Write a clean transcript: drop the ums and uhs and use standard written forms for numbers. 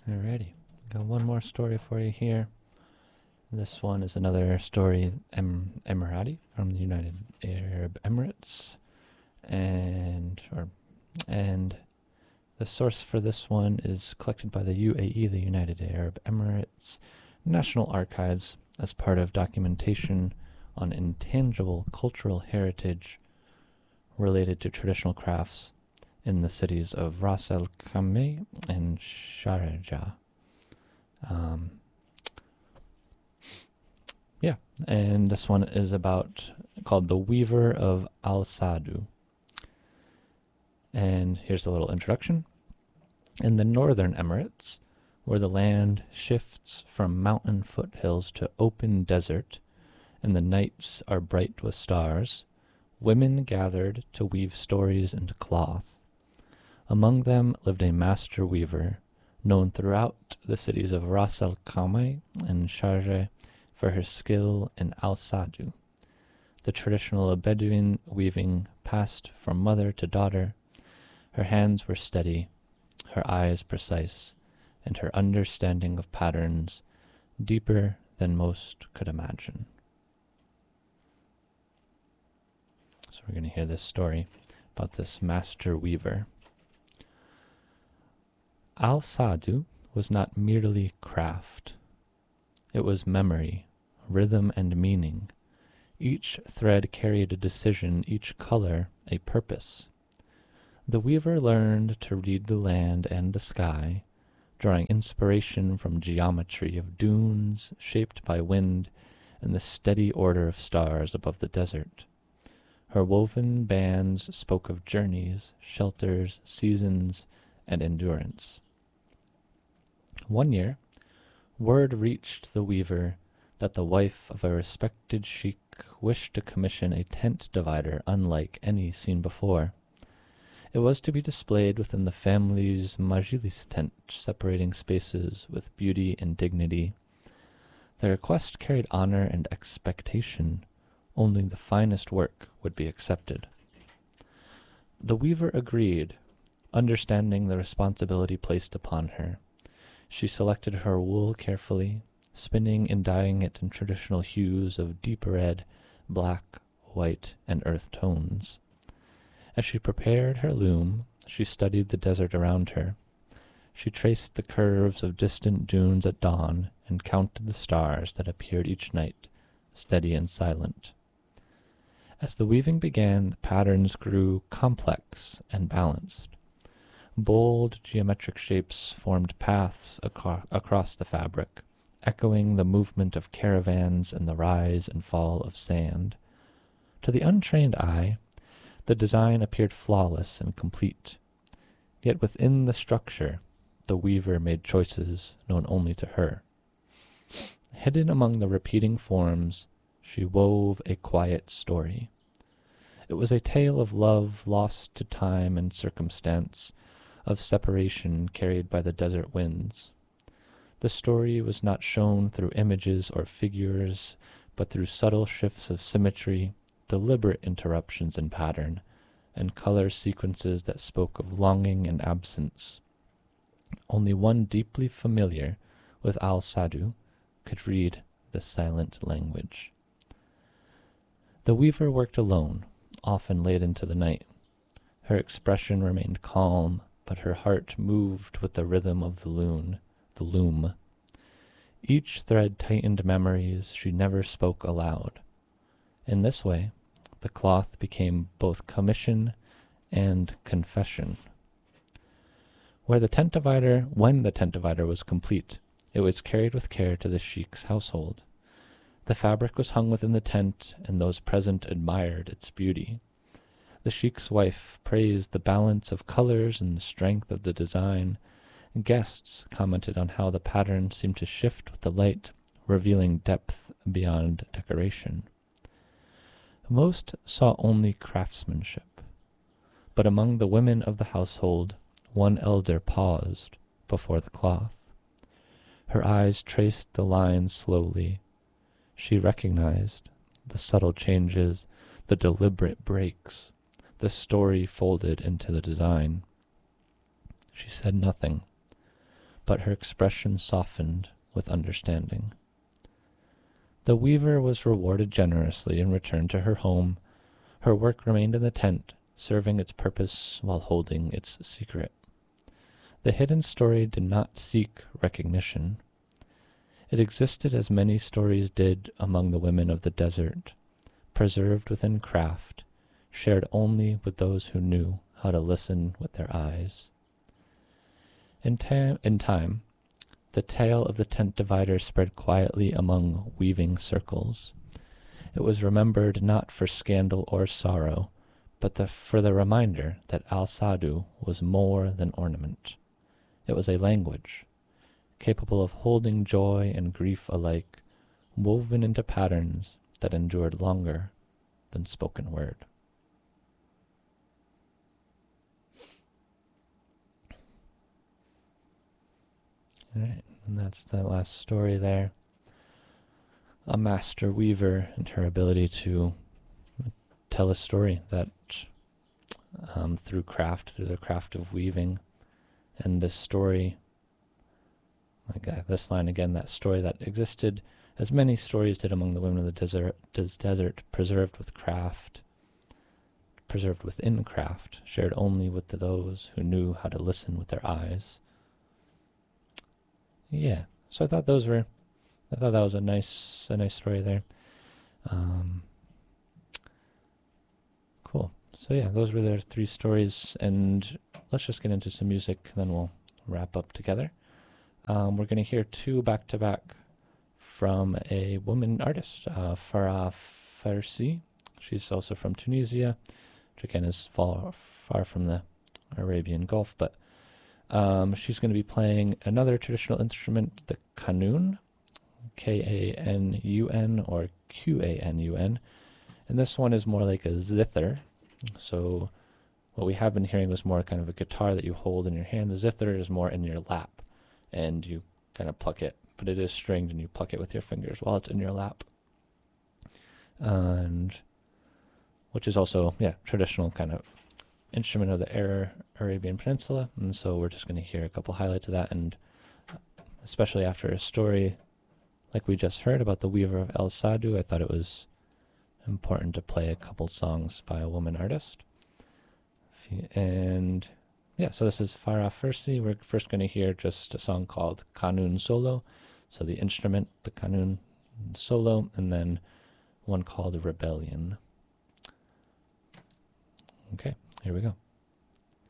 Alrighty, got one more story for you here. This one is another story, Emirati from the United Arab Emirates, and the source for this one is collected by the UAE, the United Arab Emirates National Archives, as part of documentation on intangible cultural heritage related to traditional crafts in the cities of Ras Al Khaimah and Sharjah. Yeah, and this one is called The Weaver of Al Sadu. And here's a little introduction. In the northern Emirates, where the land shifts from mountain foothills to open desert, and the nights are bright with stars, women gathered to weave stories into cloth. Among them lived a master weaver, known throughout the cities of Ras Al Khaimah and Sharjah for her skill in Al Sadu, the traditional Bedouin weaving passed from mother to daughter. Her hands were steady, her eyes precise, and her understanding of patterns deeper than most could imagine. So we're going to hear this story about this master weaver. Al Sadu was not merely craft. It was memory, rhythm, and meaning. Each thread carried a decision, each color a purpose. The weaver learned to read the land and the sky, drawing inspiration from geometry of dunes shaped by wind and the steady order of stars above the desert. Her woven bands spoke of journeys, shelters, seasons, and endurance. One year, word reached the weaver that the wife of a respected sheikh wished to commission a tent divider unlike any seen before. It was to be displayed within the family's majlis tent, separating spaces with beauty and dignity. The request carried honor and expectation. Only the finest work would be accepted. The weaver agreed, understanding the responsibility placed upon her. She selected her wool carefully, spinning and dyeing it in traditional hues of deep red, black, white, and earth tones. As she prepared her loom, she studied the desert around her. She traced the curves of distant dunes at dawn and counted the stars that appeared each night, steady and silent. As the weaving began, the patterns grew complex and balanced. Bold geometric shapes formed paths across the fabric, echoing the movement of caravans and the rise and fall of sand. To the untrained eye, the design appeared flawless and complete. Yet within the structure, the weaver made choices known only to her. Hidden among the repeating forms, she wove a quiet story. It was a tale of love lost to time and circumstance, of separation carried by the desert winds. The story was not shown through images or figures, but through subtle shifts of symmetry, deliberate interruptions in pattern, and color sequences that spoke of longing and absence. Only one deeply familiar with Al Sadu could read the silent language. The weaver worked alone, often late into the night. Her expression remained calm, but her heart moved with the rhythm of the loom. Each thread tightened memories she never spoke aloud. In this way, the cloth became both commission and confession. When the tent divider was complete, it was carried with care to the sheikh's household. The fabric was hung within the tent, and those present admired its beauty. The sheikh's wife praised the balance of colors and the strength of the design. Guests commented on how the pattern seemed to shift with the light, revealing depth beyond decoration. Most saw only craftsmanship, but among the women of the household, one elder paused before the cloth. Her eyes traced the lines slowly. She recognized the subtle changes, the deliberate breaks, the story folded into the design. She said nothing, but her expression softened with understanding. The weaver was rewarded generously and returned to her home. Her work remained in the tent, serving its purpose while holding its secret. The hidden story did not seek recognition. It existed as many stories did among the women of the desert, preserved within craft, shared only with those who knew how to listen with their eyes. In time, the tale of the tent divider spread quietly among weaving circles. It was remembered not for scandal or sorrow, but for the reminder that Al-Sadu was more than ornament. It was a language, capable of holding joy and grief alike, woven into patterns that endured longer than spoken word. All right, and that's the last story there. A master weaver and her ability to tell a story that through the craft of weaving. And this story, this line again, that story that existed as many stories did among the women of the desert, preserved within craft, shared only with those who knew how to listen with their eyes. Yeah, so I thought that was a nice story there. Cool. So yeah, those were the 3 stories, and let's just get into some music, then we'll wrap up together. We're going to hear 2 back-to-back from a woman artist, Farah Farsi. She's also from Tunisia, which again is far from the Arabian Gulf, but she's going to be playing another traditional instrument, the kanun, K-A-N-U-N or Q-A-N-U-N. And this one is more like a zither. So what we have been hearing was more kind of a guitar that you hold in your hand. The zither is more in your lap, and you kind of pluck it, but it is stringed, and you pluck it with your fingers while it's in your lap. And which is also, traditional kind of instrument of the Arabian Peninsula. And so we're just going to hear a couple highlights of that, and especially after a story like we just heard about the Weaver of Al-Sadu, I thought it was important to play a couple songs by a woman artist. And so this is Farah Farsi. We're first going to hear just a song called Kanun Solo, so the instrument, the Kanun Solo, and then one called Rebellion. Okay, here we go.